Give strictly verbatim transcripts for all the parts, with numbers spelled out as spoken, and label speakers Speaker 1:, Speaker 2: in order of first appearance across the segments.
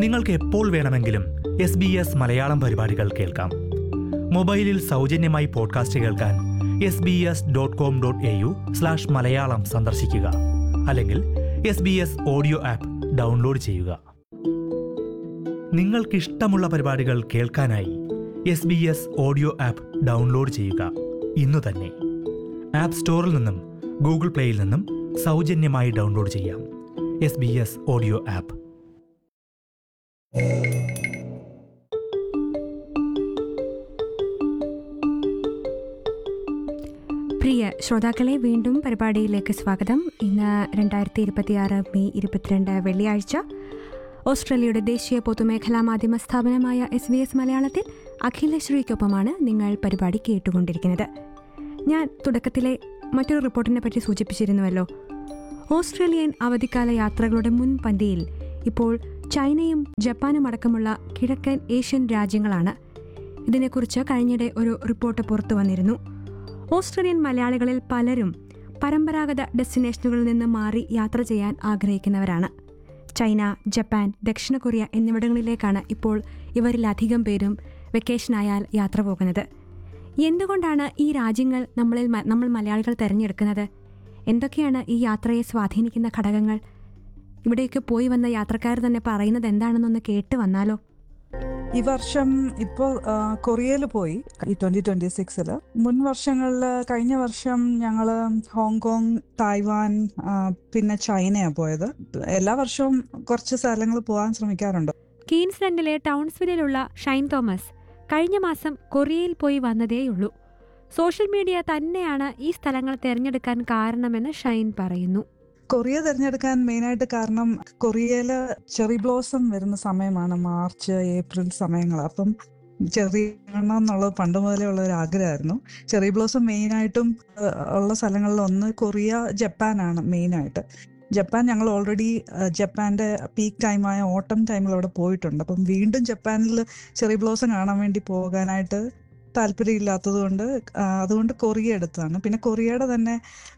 Speaker 1: നിങ്ങൾക്ക് എപ്പോൾ വേണമെങ്കിലും എസ് ബി എസ് മലയാളം പരിപാടികൾ കേൾക്കാം. മൊബൈലിൽ സൗജന്യമായി പോഡ്കാസ്റ്റ് കേൾക്കാൻ S B S dot com dot A U slash Malayalam സന്ദർശിക്കുക. അല്ലെങ്കിൽ S B S audio app download ചെയ്യുക. നിങ്ങൾക്കിഷ്ടമുള്ള പരിപാടികൾ കേൾക്കാനായി S B S audio app download ചെയ്യുക ഇന്നു തന്നെ. ആപ്പ് സ്റ്റോറിൽ നിന്നും ഗൂഗിൾ പ്ലേയിൽ നിന്നും സൗജന്യമായി ഡൗൺലോഡ് ചെയ്യാം. S B S audio app.
Speaker 2: പ്രിയ ശ്രോതാക്കളെ, വീണ്ടും പരിപാടിയിലേക്ക് സ്വാഗതം. ഇന്ന് രണ്ടായിരത്തി ഇരുപത്തിയാറ് മെയ് ഇരുപത്തിരണ്ട് വെള്ളിയാഴ്ച. ഓസ്ട്രേലിയയുടെ ദേശീയ പൊതുമേഖലാ മാധ്യമ സ്ഥാപനമായ എസ് ബി എസ് മലയാളത്തിൽ അഖിലശ്രീക്കൊപ്പമാണ് നിങ്ങൾ പരിപാടി കേട്ടുകൊണ്ടിരിക്കുന്നത്. ഞാൻ തുടക്കത്തിലെ മറ്റൊരു റിപ്പോർട്ടിനെ പറ്റി സൂചിപ്പിച്ചിരുന്നുവല്ലോ. ഓസ്ട്രേലിയൻ അവധിക്കാല യാത്രകളുടെ മുൻപന്തിയിൽ ഇപ്പോൾ ചൈനയും ജപ്പാനും അടക്കമുള്ള കിഴക്കൻ ഏഷ്യൻ രാജ്യങ്ങളാണ്. ഇതിനെക്കുറിച്ച് കഴിഞ്ഞിടെ ഒരു റിപ്പോർട്ട് പുറത്തു വന്നിരുന്നു. ഓസ്ട്രേലിയൻ മലയാളികളിൽ പലരും പരമ്പരാഗത ഡെസ്റ്റിനേഷനുകളിൽ നിന്ന് മാറി യാത്ര ചെയ്യാൻ ആഗ്രഹിക്കുന്നവരാണ്. ചൈന, ജപ്പാൻ, ദക്ഷിണ കൊറിയ എന്നിവിടങ്ങളിലേക്കാണ് ഇപ്പോൾ ഇവരിലധികം പേരും വെക്കേഷനായാൽ യാത്ര പോകുന്നത്. എന്തുകൊണ്ടാണ് ഈ രാജ്യങ്ങൾ നമ്മളിൽ നമ്മൾ മലയാളികൾ തിരഞ്ഞെടുക്കുന്നത്? എന്തൊക്കെയാണ് ഈ യാത്രയെ സ്വാധീനിക്കുന്ന ഘടകങ്ങൾ? ഇവിടേക്ക് പോയി വന്ന യാത്രക്കാർ തന്നെ പറയുന്നത് എന്താണെന്നൊന്ന് കേട്ട് വന്നാലോ?
Speaker 3: ഈ വർഷം ഇപ്പോൾ കൊറിയയിൽ പോയി ഈ ട്വന്റി ട്വന്റി സിക്സില്. മുൻ വർഷങ്ങളിൽ കഴിഞ്ഞ വർഷം ഞങ്ങള് ഹോങ്കോങ്, തായ്വാൻ, പിന്നെ ചൈനയാണ് പോയത്. എല്ലാ വർഷവും കുറച്ച് സ്ഥലങ്ങൾ പോകാൻ ശ്രമിക്കാറുണ്ട്.
Speaker 2: ക്വീൻസ്ലൻഡിലെ ടൗൺസ്വില്ലിലുള്ള ഷൈൻ തോമസ് കഴിഞ്ഞ മാസം കൊറിയയിൽ പോയി വന്നതേയുള്ളൂ. സോഷ്യൽ മീഡിയ തന്നെയാണ് ഈ സ്ഥലങ്ങൾ തിരഞ്ഞെടുക്കാൻ കാരണമെന്ന് ഷൈൻ പറയുന്നു.
Speaker 3: കൊറിയ തിരഞ്ഞെടുക്കാൻ മെയിനായിട്ട് കാരണം കൊറിയയില് ചെറി ബ്ലോസം വരുന്ന സമയമാണ്, മാർച്ച് ഏപ്രിൽ സമയങ്ങൾ. അപ്പം ചെറി കാണണം എന്നുള്ളത് പണ്ട് മുതലേ ഉള്ള ഒരു ആഗ്രഹമായിരുന്നു. ചെറി ബ്ലോസം മെയിനായിട്ടും ഉള്ള സ്ഥലങ്ങളിൽ ഒന്ന് കൊറിയ, ജപ്പാനാണ് മെയിനായിട്ട്. ജപ്പാൻ ഞങ്ങൾ ഓൾറെഡി ജപ്പാന്റെ പീക്ക് ടൈമായ ഓട്ടം ടൈമിൽ അവിടെ പോയിട്ടുണ്ട്. അപ്പം വീണ്ടും ജപ്പാനിൽ ചെറി ബ്ലോസം കാണാൻ വേണ്ടി പോകാനായിട്ട് താല്പര്യമില്ലാത്തത് കൊണ്ട് അതുകൊണ്ട് കൊറിയ എടുത്തതാണ്. പിന്നെ കൊറിയയുടെ തന്നെ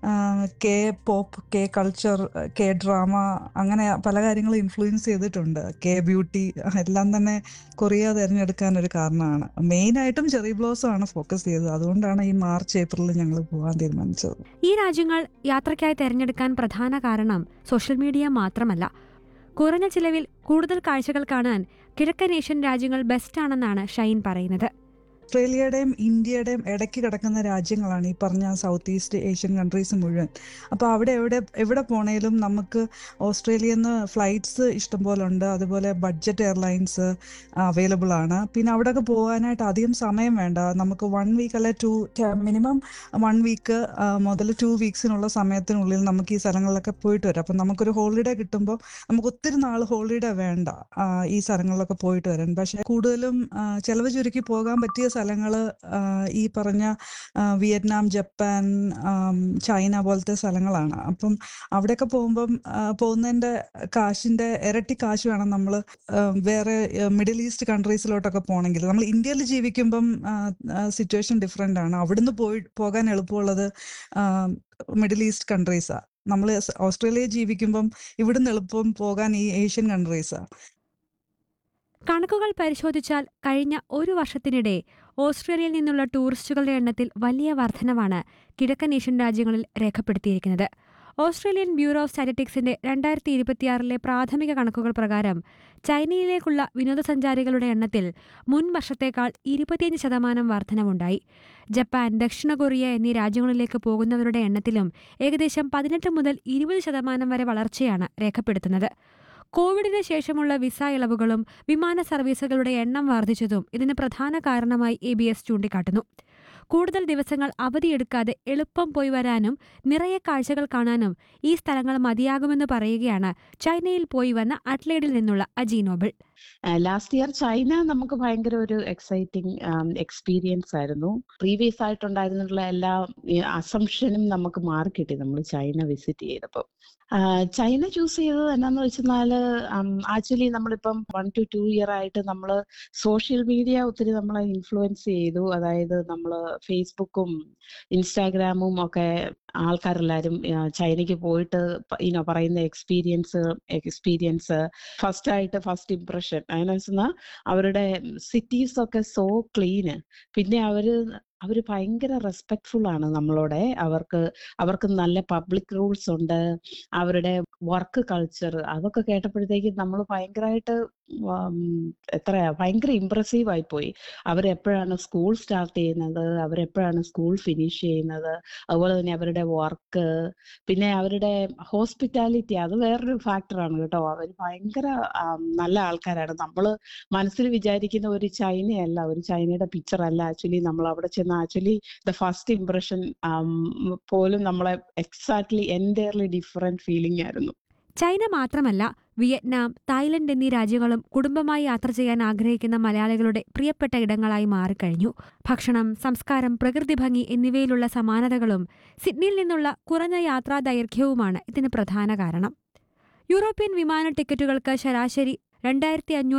Speaker 3: K pop, K culture, K drama, അങ്ങനെ പല കാര്യങ്ങളും ഇൻഫ്ലുവൻസ് ചെയ്തിട്ടുണ്ട്. കെ ബ്യൂട്ടി എല്ലാം തന്നെ കൊറിയ തിരഞ്ഞെടുക്കാൻ ഒരു കാരണമാണ്. മെയിനായിട്ടും ചെറി ബ്ലോസം ആണ് ഫോക്കസ് ചെയ്തത്. അതുകൊണ്ടാണ് ഈ മാർച്ച് ഏപ്രിലിൽ ഞങ്ങൾ പോകാൻ തീരുമാനിച്ചത്.
Speaker 2: ഈ രാജ്യങ്ങൾ യാത്രയ്ക്കായി തിരഞ്ഞെടുക്കാൻ പ്രധാന കാരണം സോഷ്യൽ മീഡിയ മാത്രമല്ല. കുറഞ്ഞ ചിലവിൽ കൂടുതൽ കാഴ്ചകൾ കാണാൻ കിഴക്കൻ ഏഷ്യൻ രാജ്യങ്ങൾ ബെസ്റ്റാണെന്നാണ് ഷൈൻ പറയുന്നത്.
Speaker 3: ഓസ്ട്രേലിയയുടെയും ഇന്ത്യയുടെയും ഇടയ്ക്ക് കിടക്കുന്ന രാജ്യങ്ങളാണ് ഈ പറഞ്ഞ സൗത്ത് ഈസ്റ്റ് ഏഷ്യൻ കൺട്രീസ് മുഴുവൻ. അപ്പോൾ അവിടെ എവിടെ എവിടെ പോണേലും നമുക്ക് ഓസ്ട്രേലിയയിൽ നിന്ന് ഫ്ലൈറ്റ്സ് ഇഷ്ടംപോലെ ഉണ്ട്. അതുപോലെ ബഡ്ജറ്റ് എയർലൈൻസ് അവൈലബിൾ ആണ്. പിന്നെ അവിടെയൊക്കെ പോകാനായിട്ട് അധികം സമയം വേണ്ട. നമുക്ക് വൺ വീക്ക് അല്ലെ ടു മിനിമം വൺ വീക്ക് മുതൽ ടു വീക്സിനുള്ള സമയത്തിനുള്ളിൽ നമുക്ക് ഈ സ്ഥലങ്ങളിലൊക്കെ പോയിട്ട് വരാം. അപ്പം നമുക്കൊരു ഹോളിഡേ കിട്ടുമ്പോൾ നമുക്ക് ഒത്തിരി നാൾ ഹോളിഡേ വേണ്ട ഈ സ്ഥലങ്ങളിലൊക്കെ പോയിട്ട് വരാൻ. പക്ഷേ കൂടുതലും ചിലവ് ചുരുക്കി പോകാൻ പറ്റിയ സ്ഥലങ്ങൾ ഈ പറഞ്ഞ വിയറ്റ്നാം, ജപ്പാൻ, ചൈന പോലത്തെ സ്ഥലങ്ങളാണ്. അപ്പം അവിടെയൊക്കെ പോകുമ്പം പോകുന്നതിൻ്റെ കാശിൻ്റെ ഇരട്ടി കാശ് വേണം നമ്മൾ വേറെ മിഡിൽ ഈസ്റ്റ് കൺട്രീസിലോട്ടൊക്കെ പോകണമെങ്കിൽ. നമ്മൾ ഇന്ത്യയിൽ ജീവിക്കുമ്പം സിറ്റുവേഷൻ ഡിഫറെൻ്റ് ആണ്. അവിടുന്ന് പോയി പോകാൻ എളുപ്പമുള്ളത് മിഡിൽ ഈസ്റ്റ് കൺട്രീസാണ്. നമ്മൾ ഓസ്ട്രേലിയയിൽ ജീവിക്കുമ്പം ഇവിടുന്ന് എളുപ്പം പോകാൻ ഈ ഏഷ്യൻ കൺട്രീസാണ്.
Speaker 2: കണക്കുകൾ പരിശോധിച്ചാൽ കഴിഞ്ഞ ഒരു വർഷത്തിനിടെ ഓസ്ട്രേലിയയിൽ നിന്നുള്ള ടൂറിസ്റ്റുകളുടെ എണ്ണത്തിൽ വലിയ വർധനവാണ് കിഴക്കൻ ഏഷ്യൻ രാജ്യങ്ങളിൽ രേഖപ്പെടുത്തിയിരിക്കുന്നത്. ഓസ്ട്രേലിയൻ ബ്യൂറോ ഓഫ് സ്റ്റാറ്റിസ്റ്റിക്സിന്റെ രണ്ടായിരത്തി ഇരുപത്തിയാറിലെ പ്രാഥമിക കണക്കുകൾ പ്രകാരം ചൈനയിലേക്കുള്ള വിനോദസഞ്ചാരികളുടെ എണ്ണത്തിൽ മുൻ വർഷത്തേക്കാൾ ഇരുപത്തിയഞ്ച് ശതമാനം വർധനവുണ്ടായി. ജപ്പാൻ, ദക്ഷിണ കൊറിയ എന്നീ രാജ്യങ്ങളിലേക്ക് പോകുന്നവരുടെ എണ്ണത്തിലും ഏകദേശം പതിനെട്ട് മുതൽ ഇരുപത് ശതമാനം വരെ വളർച്ചയാണ് രേഖപ്പെടുത്തുന്നത്. കോവിഡിന് ശേഷമുള്ള വിസ ഇളവുകളും വിമാന സർവീസുകളുടെ എണ്ണം വർദ്ധിച്ചതും ഇതിന് പ്രധാന കാരണമായി എ ബി എസ് ചൂണ്ടിക്കാട്ടുന്നു. കൂടുതൽ ദിവസങ്ങൾ അവധിയെടുക്കാതെ എളുപ്പം പോയി വരാനും നിറയെ കാഴ്ചകൾ കാണാനും ഈ സ്ഥലങ്ങൾ മതിയാകുമെന്ന് പറയുകയാണ് ചൈനയിൽ പോയി വന്ന അഡ്ലേഡിൽ നിന്നുള്ള Aji Noble.
Speaker 4: Last year China നമുക്ക് ഭയങ്കര ഒരു എക്സൈറ്റിംഗ് എക്സ്പീരിയൻസ് ആയിരുന്നു. പ്രീവിയസ് ആയിട്ടുണ്ടായിരുന്നുള്ള എല്ലാ അസംഷനും നമുക്ക് മാറി കിട്ടി നമ്മൾ ചൈന വിസിറ്റ് ചെയ്തപ്പോൾ. ചൈന ചൂസ് ചെയ്തത് എന്നാന്ന് വെച്ചാല് ആക്ച്വലി നമ്മളിപ്പം വൺ ടു ടു ഇയർ ആയിട്ട് നമ്മൾ സോഷ്യൽ മീഡിയ ഒത്തിരി നമ്മളെ ഇൻഫ്ലുവൻസ് ചെയ്തു. അതായത് നമ്മൾ ഫേസ്ബുക്കും ഇൻസ്റ്റാഗ്രാമും ഒക്കെ ആൾക്കാരെല്ലാരും ആ, ചൈനയ്ക്ക് പോയിട്ട് ഇനോ പറയുന്ന എക്സ്പീരിയൻസ് എക്സ്പീരിയൻസ് ഫസ്റ്റ് ആയിട്ട് ഫസ്റ്റ് ഇംപ്രഷൻ അതിനെന്ന് വെച്ചാൽ അവരുടെ സിറ്റീസ് ഒക്കെ സോ ക്ലീന്. പിന്നെ അവര് അവര് ഭയങ്കര റെസ്പെക്ട്ഫുൾ ആണ് നമ്മളോടെ. അവർക്ക് അവർക്ക് നല്ല പബ്ലിക് റൂൾസ് ഉണ്ട്. അവരുടെ വർക്ക് കൾച്ചർ അതൊക്കെ കേട്ടപ്പോഴത്തേക്ക് നമ്മൾ ഭയങ്കരമായിട്ട് എത്രയാ ഭയങ്കര ഇംപ്രസീവ് ആയി പോയി. അവരെപ്പോഴാണ് സ്കൂൾ സ്റ്റാർട്ട് ചെയ്യുന്നത്, അവരെപ്പോഴാണ് സ്കൂൾ ഫിനിഷ് ചെയ്യുന്നത്, അതുപോലെ തന്നെ അവരുടെ വർക്ക്, പിന്നെ അവരുടെ ഹോസ്പിറ്റാലിറ്റി അത് വേറൊരു ഫാക്ടറാണ് കേട്ടോ. അവർ ഭയങ്കര ആം, നല്ല ആൾക്കാരാണ്. നമ്മൾ മനസ്സിൽ വിചാരിക്കുന്ന ഒരു ചൈനയല്ല, ഒരു ചൈനയുടെ പിക്ചർ അല്ല ആക്ച്വലി നമ്മൾ അവിടെ ചെന്ന് ആക്ച്വലി ദ ഫസ്റ്റ് ഇംപ്രഷൻ പോലും നമ്മളെ എക്സാക്ട്ലി എൻറ്റയർലി ഡിഫറെന്റ് ഫീലിംഗ് ആയിരുന്നു.
Speaker 2: ചൈന മാത്രമല്ല, വിയറ്റ്നാം, തായ്ലൻഡ് എന്നീ രാജ്യങ്ങളും കുടുംബമായി യാത്ര ചെയ്യാൻ ആഗ്രഹിക്കുന്ന മലയാളികളുടെ പ്രിയപ്പെട്ട ഇടങ്ങളായി മാറിക്കഴിഞ്ഞു. ഭക്ഷണം, സംസ്കാരം, പ്രകൃതി ഭംഗി എന്നിവയിലുള്ള സമാനതകളും സിഡ്നിയിൽ നിന്നുള്ള കുറഞ്ഞ യാത്രാ ദൈർഘ്യവുമാണ് ഇതിന് പ്രധാന കാരണം. യൂറോപ്യൻ വിമാന ടിക്കറ്റുകൾക്ക് ശരാശരി രണ്ടായിരത്തി അഞ്ഞൂറ്